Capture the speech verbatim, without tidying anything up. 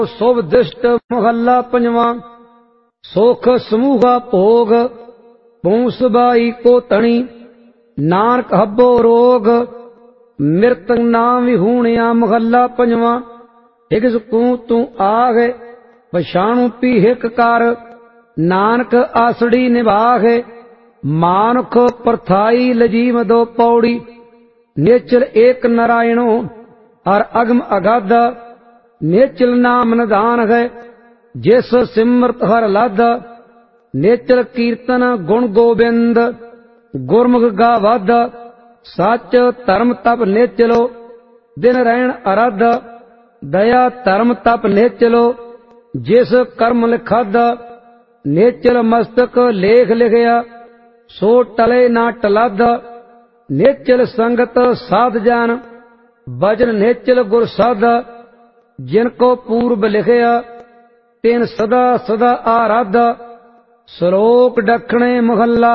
ਸੁਭ ਦਿਸ਼ਟ ਮਹੱਲਾ ਪੰਜਵਾਂ। ਸੁਖ ਸਮੂਹਾ ਭੋਗ ਪੂਸ ਬਾਈ ਕੋ ਤਣੀ, ਨਾਨਕ ਹੱਬੋ ਰੋਗ ਮਿਰਤ ਨਾਮ ਵਿਹੂਣਿਆ। ਮਹੱਲਾ ਪੰਜਵਾਂ। ਇਕ ਸਕੂ ਤੂੰ ਆਗੇ ਪਛਾਣੂ ਪੀ ਹਿਕ ਕਰ, ਨਾਨਕ ਆਸੜੀ ਨਿਭਾਗੇ ਮਾਨੁਖ ਪਰਥਾਈ। ਲਜੀਵ ਦੋ ਪੌੜੀ ਨੇਚਰ ਏਕ ਨਾਰਾਇਣੋ, ਹਰ ਅਗਮ ਅਗਾਧ ਨੇਚਲ ਨਾਮ ਨਿਧਾਨ ਹੈ। ਜਿਸ ਸਿਮਰਤ ਹਰ ਲਾਧ, ਨੇਚਲ ਕੀਰਤਨ ਗੁਣ ਗੋਬਿੰਦ ਗੁਰਮੁਖ ਗਾ ਵਧ। ਸੱਚ ਧਰਮ ਤਪ ਨੇਚਲੋ ਦਿਨ ਰਹਿਣ ਅਰਧ, ਦਇਆ ਧਰਮ ਤਪ ਨੇਚਲੋ ਜਿਸ ਕਰਮ ਲਿਖਦ। ਨੇਚਲ ਮਸਤਕ ਲੇਖ ਲਿਖਿਆ ਸੋ ਟਲੇ ਨਾ ਟਲਦ, ਨੇਚਲ ਸੰਗਤ ਸਾਧ ਜਾਨ ਭਜਨ ਨੇਚਲ ਗੁਰ ਸਾਧ। ਜਿਨ ਕੋ ਪੂਰਬ ਲਿਖਿਆ ਤਿਨ ਸਦਾ ਸਦਾ ਆਰਾਧ। ਸ਼ਲੋਕ ਡਖਣੇ ਮਹੱਲਾ